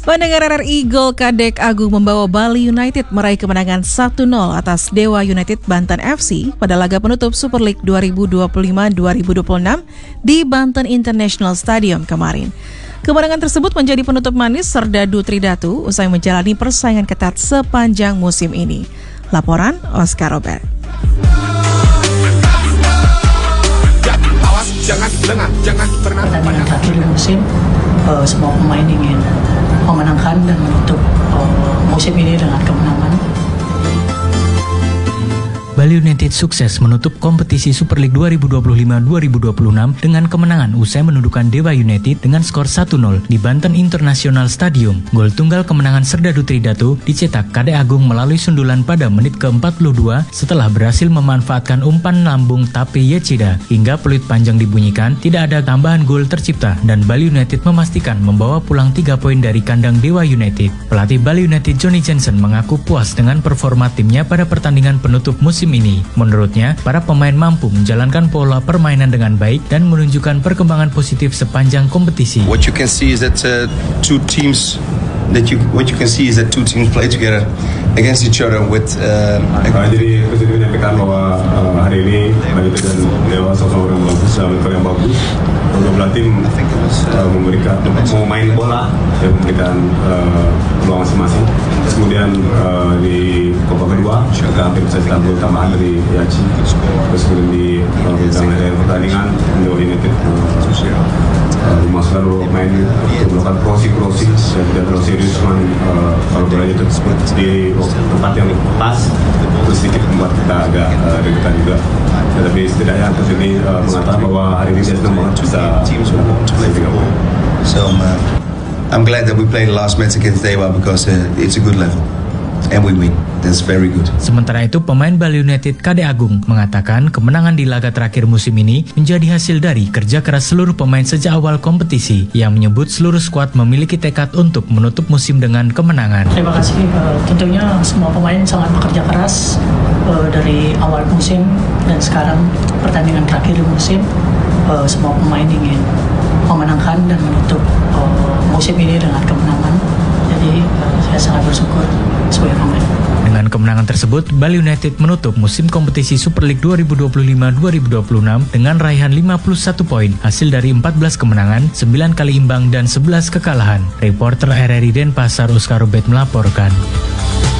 Pendengar RRI, gol Kadek Agung membawa Bali United meraih kemenangan 1-0 atas Dewa United Banten FC pada laga penutup Super League 2025-2026 di Banten International Stadium kemarin. Kemenangan tersebut menjadi penutup manis Serdadu Tridatu usai menjalani persaingan ketat sepanjang musim ini. Laporan Oscar Robert. Pertandingan terakhir musim, semua pemain ingin memenangkan dan menutup musim ini dengan kemenangan. Bali United sukses menutup kompetisi Super League 2025-2026 dengan kemenangan usai menundukkan Dewa United dengan skor 1-0 di Banten International Stadium. Gol tunggal kemenangan Serdadu Tridatu dicetak Kadek Agung melalui sundulan pada menit ke-42 setelah berhasil memanfaatkan umpan lambung Tape Yechida. Hingga peluit panjang dibunyikan, tidak ada tambahan gol tercipta dan Bali United memastikan membawa pulang 3 poin dari kandang Dewa United. Pelatih Bali United Johnny Jensen mengaku puas dengan performa timnya pada pertandingan penutup musim ini. Menurutnya, para pemain mampu menjalankan pola permainan dengan baik dan menunjukkan perkembangan positif sepanjang kompetisi. What you can see is that two teams play together against each other with. Jadi kita menyampaikan bahwa hari ini Bali dan Dewa sama-sama orang bagus, yang bagus. Kedua tim memberikan mau main bola dan memberikan peluang masing-masing. Kemudian di babak kedua kita hampir bisa cetak gol tambahan dari Yachi. Terus kemudian di akhir pertandingan Dewa United memasukkan pemain untuk melakukan crossing dan tidak terlalu serius, kalau bolanya itu di tempat yang pas terus sedikit membuat kita agak deg-degan juga. Tapi setidaknya untuk ini mengatakan bahwa hari ini dia senang banget bisa play 3 poin. So I'm glad that we played the last match against Dewa because it's a good level and we win. That's very good. Sementara itu, pemain Bali United Kadek Agung mengatakan kemenangan di laga terakhir musim ini menjadi hasil dari kerja keras seluruh pemain sejak awal kompetisi, yang menyebut seluruh skuad memiliki tekad untuk menutup musim dengan kemenangan. Terima kasih. Tentunya semua pemain sangat bekerja keras dari awal musim dan sekarang pertandingan terakhir musim, semua pemain ingin memenangkan dan menutup musim ini dengan kemenangan. Jadi saya sangat bersyukur sebagai pemain. Dengan kemenangan tersebut, Bali United menutup musim kompetisi Super League 2025-2026 dengan raihan 51 poin, hasil dari 14 kemenangan, 9 kali imbang dan 11 kekalahan. Reporter RRI Denpasar Oscar Robert melaporkan.